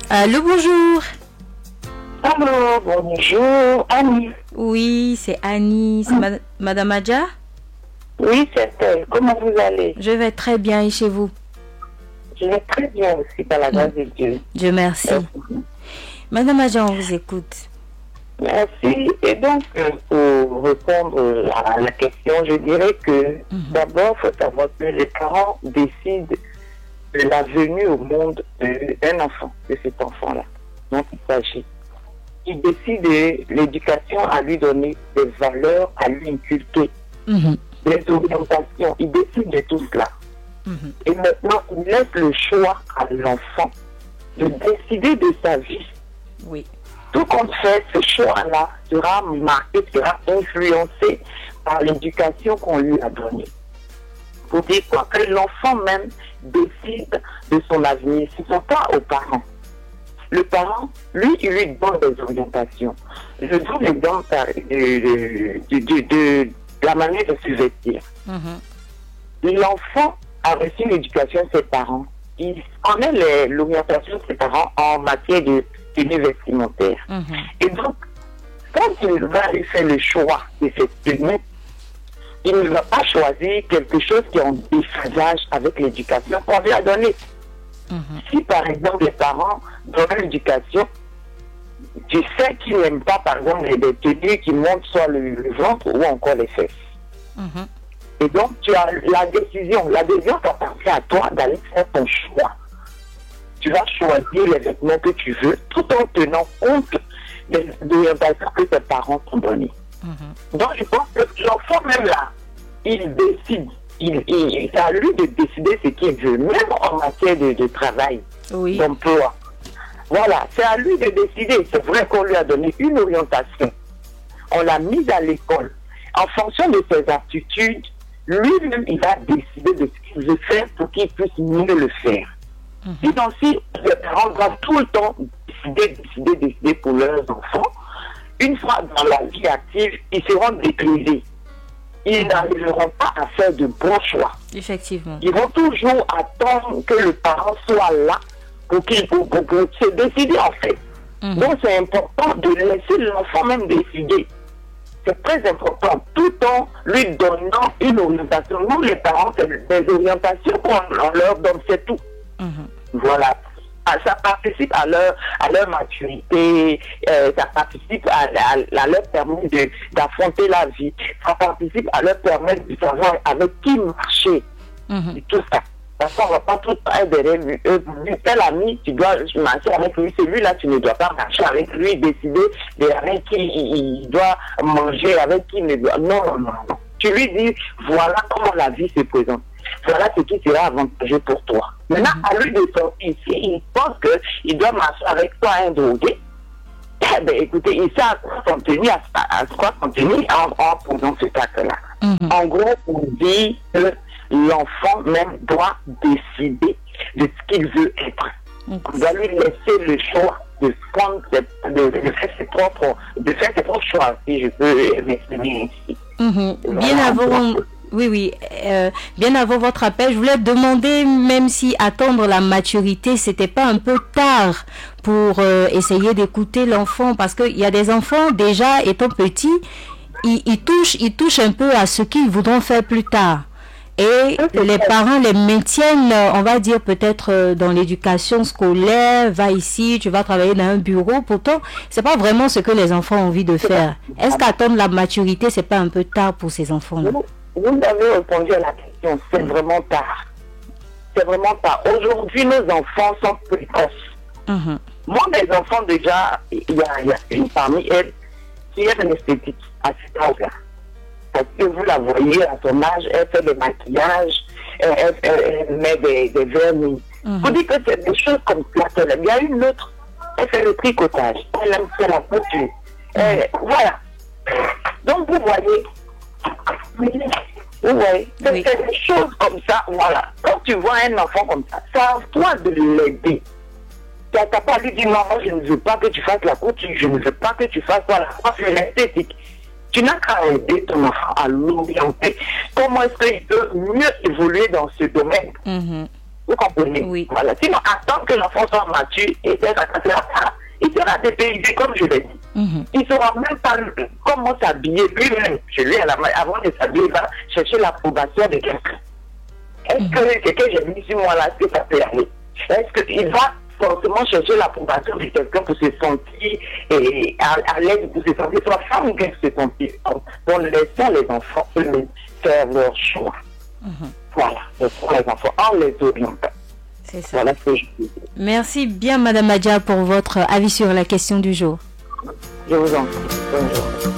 Allô, bonjour. Allô, bonjour, Annie. Oui, c'est Annie. C'est Madame Adja? Oui, c'est elle. Comment vous allez? Je vais très bien et chez vous? Je vais très bien aussi, par la grâce de Dieu. Dieu merci. Madame Adja, on vous écoute. Merci. Et donc, pour répondre à la question, je dirais que d'abord, il faut savoir que les parents décident de la venue au monde d'un enfant, de cet enfant-là, dont il s'agit. Ils décident de l'éducation à lui donner, des valeurs à lui inculquer, des orientations. Ils décident de tout cela. Et maintenant, ils laissent le choix à l'enfant de décider de sa vie. Oui. Tout compte fait, ce choix-là sera marqué, sera influencé par l'éducation qu'on lui a donnée. Pour dire quoi? Que l'enfant même décide de son avenir. Ce ne sont pas aux parents. Le parent, lui, il lui donne des orientations. Je donne l'exemple de la manière de se vêtir. L'enfant a reçu l'éducation de ses parents. Il connaît l'orientation de ses parents en matière de tenue vestimentaire. Et donc, quand il va faire le choix de cette tenue, il ne va pas choisir quelque chose qui est en déphasage avec l'éducation qu'on lui a donnée. Si par exemple les parents donnent l'éducation, tu sais qu'ils n'aiment pas par exemple des tenues qui montrent soit le ventre ou encore les fesses. Et donc tu as la décision t'appartient à toi d'aller faire ton choix. Tu vas choisir les vêtements que tu veux tout en tenant compte des orientations que tes parents t'ont données. Donc je pense que l'enfant même là, il décide. C'est à lui de décider ce qu'il veut, même en matière de travail, d'emploi. Voilà, c'est à lui de décider. C'est vrai qu'on lui a donné une orientation. On l'a mise à l'école. En fonction de ses aptitudes, lui-même, il va décider de ce qu'il veut faire pour qu'il puisse mieux le faire. Sinon, si les parents doivent tout le temps décider pour leurs enfants, une fois dans la vie active, ils seront déprimés. Ils n'arriveront pas à faire de bons choix. Effectivement. Ils vont toujours attendre que le parent soit là pour se décider en fait. Donc c'est important de laisser l'enfant même décider. C'est très important, tout en lui donnant une orientation. Nous les parents, c'est des orientations qu'on leur donne, c'est tout. Voilà. Ça participe à leur maturité, ça participe à leur permettre d'affronter la vie, ça participe à leur permettre de savoir avec qui marcher, et tout ça. Parce qu'on ne va pas tout le temps être derrière lui. Tel ami, tu dois marcher avec lui, celui-là, tu ne dois pas marcher avec lui, décider avec qui il doit manger, avec qui il ne doit. Non. Tu lui dis, voilà comment la vie se présente. Voilà ce qui sera avantageux pour toi. Maintenant, à lui de sortir ici, il pense qu'il doit marcher avec toi un drogué. Eh bien, écoutez, il sait à quoi s'en tenir, en posant ce acte-là. En gros, on dit que l'enfant même doit décider de ce qu'il veut être. On doit lui laisser le choix de faire ses propres choix, si je peux m'exprimer ici. Bien avant... Oui, bien avant votre appel, je voulais demander même si attendre la maturité, c'était pas un peu tard pour essayer d'écouter l'enfant, parce qu'il y a des enfants déjà étant petits, ils touchent un peu à ce qu'ils voudront faire plus tard. Et les parents les maintiennent, on va dire peut-être dans l'éducation scolaire, va ici, tu vas travailler dans un bureau. Pourtant, c'est pas vraiment ce que les enfants ont envie de faire. Est-ce qu'attendre la maturité, c'est pas un peu tard pour ces enfants-là? Vous avez répondu à la question, c'est vraiment tard. C'est vraiment tard. Aujourd'hui, nos enfants sont précoces. Moi, mes enfants, déjà, il y a une parmi elles qui est une esthétique à cet âge-là. Parce que vous la voyez à son âge, elle fait des maquillages, elle met des vernis. Vous dites que c'est des choses comme ça. Il y a une autre, elle fait le tricotage, elle aime faire la couture. Voilà. Donc, vous voyez, c'est des choses comme ça, voilà. Quand tu vois un enfant comme ça, c'est à toi de l'aider. Tu n'as pas à lui dire, non, je ne veux pas que tu fasses la couture, je ne veux pas que tu fasses la coiffure, l'esthétique. Tu n'as qu'à aider ton enfant à l'orienter. Comment est-ce qu'il peut mieux évoluer dans ce domaine? Vous comprenez? Oui. Voilà. Sinon, attendre que l'enfant soit mature et il sera dépaysé, comme je l'ai dit. Il ne saura même pas comment s'habiller lui-même. Je lui, avant de s'habiller, il va chercher l'approbation de quelqu'un. Est-ce que ce que j'ai mis sur moi là, est-ce que ça peut aller? Est-ce qu'il va forcément chercher l'approbation de quelqu'un pour se sentir à l'aise, pour se sentir soit femme ou bien se sentir homme? Donc, laissons les enfants faire leur choix. Voilà, laissons les enfants en les orientant. C'est ça. Voilà ce que je dis. Merci bien, Madame Adja, pour votre avis sur la question du jour. Je vous en prie. Bonjour.